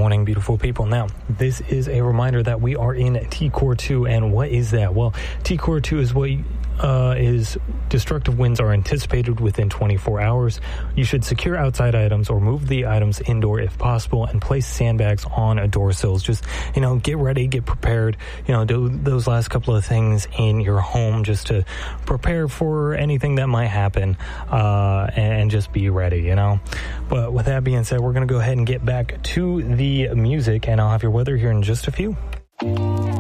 morning, beautiful people. Now, this is a reminder that we are in T-Core 2, and what is that? Well, T-Core 2 is what is destructive winds are anticipated within 24 hours. You should secure outside items or move the items indoor if possible and place sandbags on door sills. Just, get ready, get prepared, do those last couple of things in your home just to prepare for anything that might happen, and just be ready, But with that being said, we're going to go ahead and get back to the music, and I'll have your weather here in just a few.